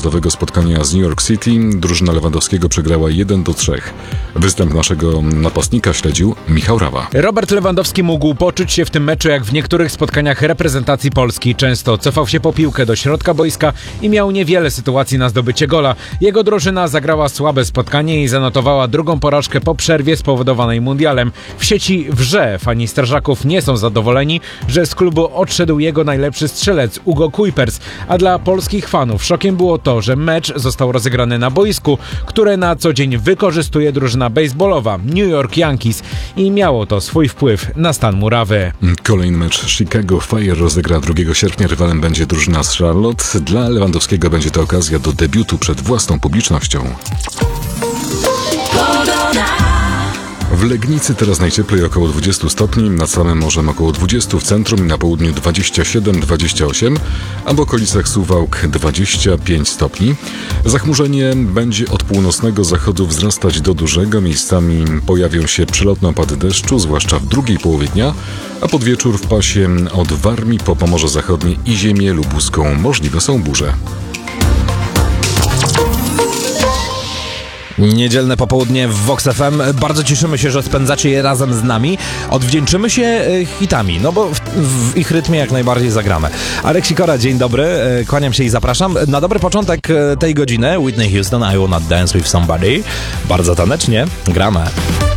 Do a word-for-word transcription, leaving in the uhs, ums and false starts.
wyjazdowego spotkania z New York City drużyna Lewandowskiego przegrała jeden do trzech. Występ naszego napastnika śledził Michał Rawa. Robert Lewandowski mógł poczuć się w tym meczu jak w niektórych spotkaniach reprezentacji Polski. Często cofał się po piłkę do środka boiska i miał niewiele sytuacji na zdobycie gola. Jego drużyna zagrała słabe spotkanie i zanotowała drugą porażkę po przerwie spowodowanej mundialem. W sieci wrze. Fani strażaków nie są zadowoleni, że z klubu odszedł jego najlepszy strzelec Hugo Kuipers, a dla polskich fanów szokiem było to, że mecz został rozegrany na boisku, które na co dzień wykorzystuje drużyna baseballowa New York Yankees i miało to swój wpływ na stan murawy. Kolejny mecz Chicago Fire rozegra drugiego sierpnia. Rywalem będzie drużyna z Charlotte. Dla Lewandowskiego będzie to okazja do debiutu przed własną publicznością. W Legnicy teraz najcieplej, około dwadzieścia stopni, nad samym morzem około dwadzieścia, w centrum i na południu dwadzieścia siedem dwadzieścia osiem, a w okolicach Suwałk dwadzieścia pięć stopni. Zachmurzenie będzie od północnego zachodu wzrastać do dużego, miejscami pojawią się przelotne opady deszczu, zwłaszcza w drugiej połowie dnia, a pod wieczór w pasie od Warmii po Pomorze Zachodnie i ziemię lubuską możliwe są burze. Niedzielne popołudnie w Vox F M. Bardzo cieszymy się, że spędzacie je razem z nami. Odwdzięczymy się hitami, no bo w, w ich rytmie jak najbardziej zagramy. Arek Sikora, dzień dobry. Kłaniam się i zapraszam. Na dobry początek tej godziny Whitney Houston, I Wanna Dance With Somebody. Bardzo tanecznie gramy.